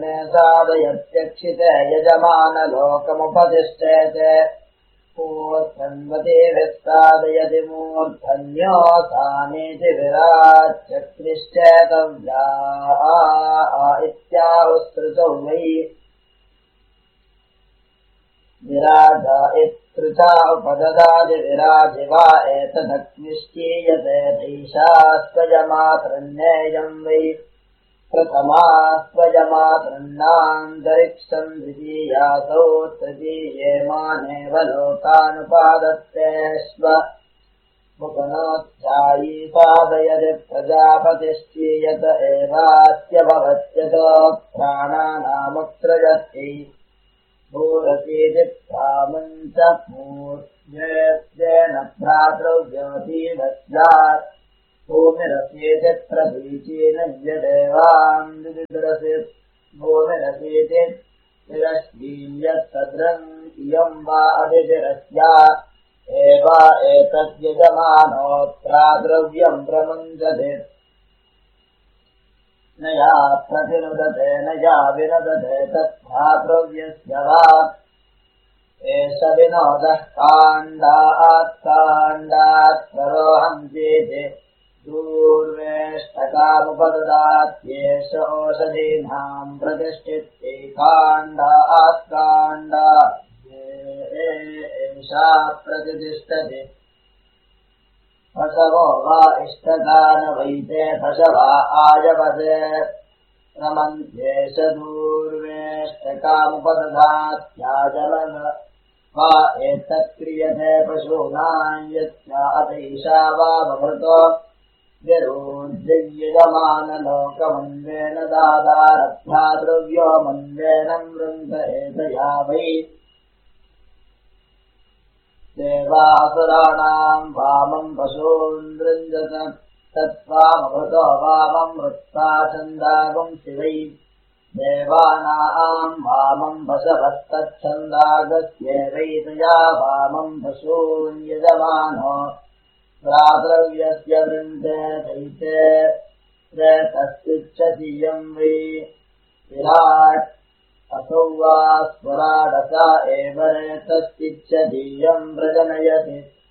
ब्रह्मणे साधयत्यक्षिते यजमानलोकमुपतिष्ठेते ऊर्ध्वन्वतीभिः साधयति मूर्धन्योऽसानीति विराच्चक्रिश्चेतव्या इत्याहुस्तृतौ वै विराजा इत्तृचा उपददाति विराजिवा एतदग्निश्चीयते धैषास्त्वजमातृन्नेयम् वै प्रथमा स्वजमातृन्नान्तरिक्षम् द्वितीयासौ तृतीये मानेव लोकानुपादत्ते स्व मुखनोध्यायी साधयति प्रजापतिश्चीयत एवास्य भवत्यतो प्राणानामुत्सृजति भूरसीति प्रामञ्च मूर्ध्येन भ्रातृव्योतीवस्यात् भूमिरसीति प्रतीचीन व्यदेवान् विदिरसित् भूमिरसीति तिरश्चीयत्सद्रम् इयम् वा अदितिरस्या एव एतद्यजमानोऽत्राद्रव्यम् प्रमुञ्चते न या प्रतिनुदते न या विनदते तद्भ्रातृव्यस्य वा एष विनोदः काण्डात् परोऽहम् चेति दूर्वेष्टकामुपददात्येष ओषधीनाम् प्रतिष्ठिते काण्डात् एषा प्रतिष्ठते पशवो वा इष्टकान वैते पशवा आजवसे रमन्त्येष दूर्वेष्टकामुपददात्याजलन वा एतत्क्रियते पशूनाम् यच्चातैषा वा बभृतो विरोध्ययमानलोकमन्वेन दादारभ्याद्रव्यो मन्वेन वृन्द एतया वै देवासुराणाम् वामम् पशून् वृञ्जत तत्त्वामभृतो वामम् वृत्ता छन्दागम् शिवै देवानाम् वामम् पशवस्तच्छन्दागस्येवैतया वामम् पशून् यजमानो भ्रातृव्यस्य वृन्दे दैते तस्तिच्छतीयम् वै विराट् असौ वा स्वराडसा एव रेतस्तिच्छतीयम् प्रजनयति